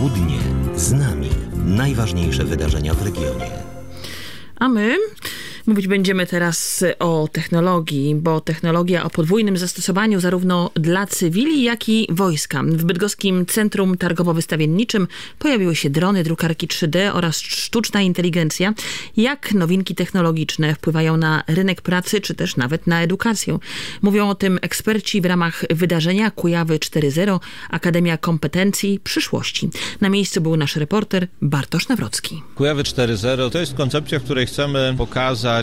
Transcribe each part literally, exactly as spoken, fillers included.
Południe z nami. Najważniejsze wydarzenia w regionie. A my mówić będziemy teraz o technologii, bo technologia o podwójnym zastosowaniu zarówno dla cywili, jak i wojska. W Bydgoskim Centrum Targowo-Wystawienniczym pojawiły się drony, drukarki trzy D oraz sztuczna inteligencja. Jak nowinki technologiczne wpływają na rynek pracy, czy też nawet na edukację? Mówią o tym eksperci w ramach wydarzenia Kujawy cztery zero, Akademia Kompetencji Przyszłości. Na miejscu był nasz reporter Bartosz Nawrocki. Kujawy cztery zero to jest koncepcja, w której chcemy pokazać,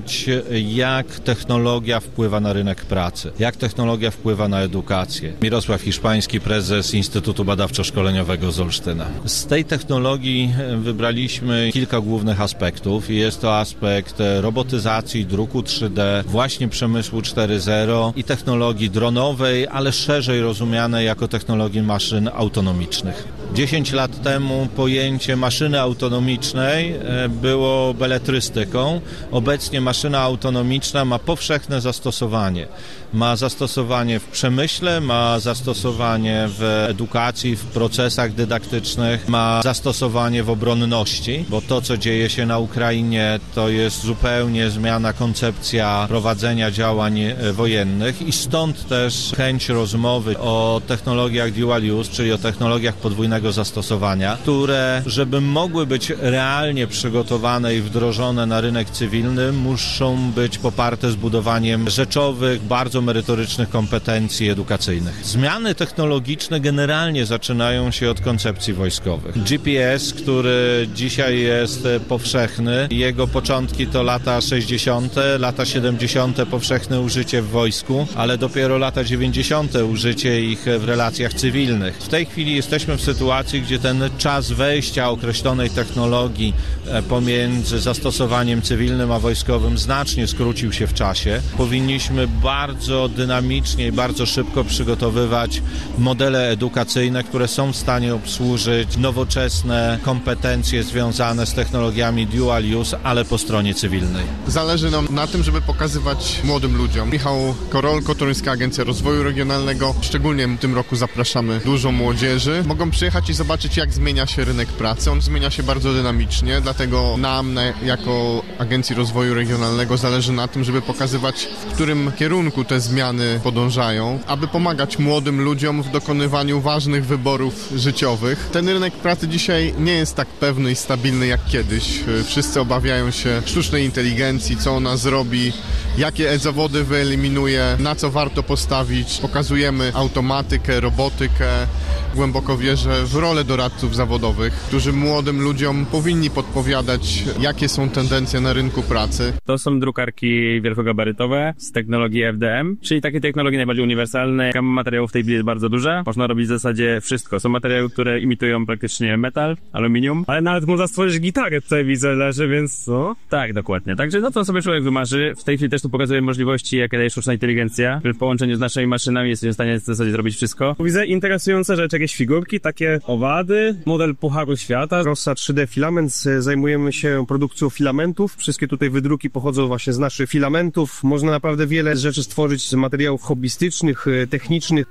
jak technologia wpływa na rynek pracy, jak technologia wpływa na edukację. Mirosław Hiszpański, prezes Instytutu Badawczo-Szkoleniowego z Olsztyna. Z tej technologii wybraliśmy kilka głównych aspektów. Jest to aspekt robotyzacji, druku trzy D, właśnie przemysłu cztery zero i technologii dronowej, ale szerzej rozumianej jako technologii maszyn autonomicznych. dziesięć lat temu pojęcie maszyny autonomicznej było beletrystyką. Obecnie maszyna autonomiczna ma powszechne zastosowanie. Ma zastosowanie w przemyśle, ma zastosowanie w edukacji, w procesach dydaktycznych, ma zastosowanie w obronności, bo to, co dzieje się na Ukrainie, to jest zupełnie zmiana koncepcja prowadzenia działań wojennych i stąd też chęć rozmowy o technologiach dual use, czyli o technologiach podwójnego zastosowania, które, żeby mogły być realnie przygotowane i wdrożone na rynek cywilny, muszą być poparte zbudowaniem rzeczowych, bardzo merytorycznych kompetencji edukacyjnych. Zmiany technologiczne generalnie zaczynają się od koncepcji wojskowych. G P S, który dzisiaj jest powszechny, jego początki to lata sześćdziesiąte, lata siedemdziesiąte powszechne użycie w wojsku, ale dopiero lata dziewięćdziesiąte użycie ich w relacjach cywilnych. W tej chwili jesteśmy w sytuacji, gdzie ten czas wejścia określonej technologii pomiędzy zastosowaniem cywilnym a wojskowym znacznie skrócił się w czasie. Powinniśmy bardzo dynamicznie i bardzo szybko przygotowywać modele edukacyjne, które są w stanie obsłużyć nowoczesne kompetencje związane z technologiami dual use, ale po stronie cywilnej. Zależy nam na tym, żeby pokazywać młodym ludziom. Michał Korolko, Toruńska Agencja Rozwoju Regionalnego. Szczególnie w tym roku zapraszamy dużo młodzieży. Mogą przyjechać i zobaczyć, jak zmienia się rynek pracy. On zmienia się bardzo dynamicznie, dlatego nam, jako Agencji Rozwoju Regionalnego, zależy na tym, żeby pokazywać, w którym kierunku te zmiany podążają, aby pomagać młodym ludziom w dokonywaniu ważnych wyborów życiowych. Ten rynek pracy dzisiaj nie jest tak pewny i stabilny jak kiedyś. Wszyscy obawiają się sztucznej inteligencji, co ona zrobi, jakie zawody wyeliminuje, na co warto postawić. Pokazujemy automatykę, robotykę. Głęboko wierzę w rolę doradców zawodowych, którzy młodym ludziom powinni podpowiadać, jakie są tendencje na rynku pracy. To są drukarki wielkogabarytowe z technologii F D M, czyli takie technologie najbardziej uniwersalne. Gama materiałów w tej chwili jest bardzo duża. Można robić w zasadzie wszystko. Są materiały, które imitują praktycznie metal, aluminium, ale nawet można stworzyć gitarę, tutaj widzę leży, więc no. Tak, dokładnie. Także no to sobie człowiek wymarzy. W tej chwili też tu pokazuję możliwości, jakie daje sztuczna inteligencja. W połączeniu z naszymi maszynami jesteśmy w stanie w zasadzie zrobić wszystko. Widzę interesujące rzeczy, jakieś figurki, takie owady, model Pucharu Świata. Rossa trzy D Filament, zajmujemy się produkcją filamentów. Wszystkie tutaj wydruki pochodzą właśnie z naszych filamentów. Można naprawdę wiele rzeczy stworzyć z materiałów hobbystycznych, technicznych.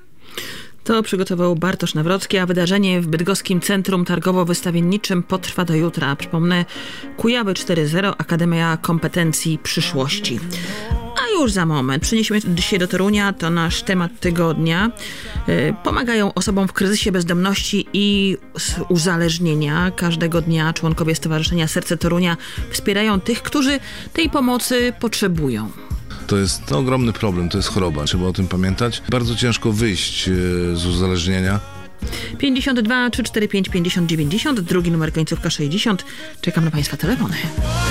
To przygotował Bartosz Nawrocki, a wydarzenie w Bydgoskim Centrum Targowo-Wystawienniczym potrwa do jutra. Przypomnę, Kujawy cztery zero, Akademia Kompetencji Przyszłości. A już za moment przeniesiemy się do Torunia, to nasz temat tygodnia. Pomagają osobom w kryzysie bezdomności i uzależnienia. Każdego dnia członkowie Stowarzyszenia Serce Torunia wspierają tych, którzy tej pomocy potrzebują. To jest no, ogromny problem, to jest choroba, trzeba o tym pamiętać. Bardzo ciężko wyjść z uzależnienia. pięćdziesiąt dwa, trzysta czterdzieści pięć, pięćdziesiąt dziewięćdziesiąt, drugi numer końcówka sześćdziesiąt. Czekam na Państwa telefony.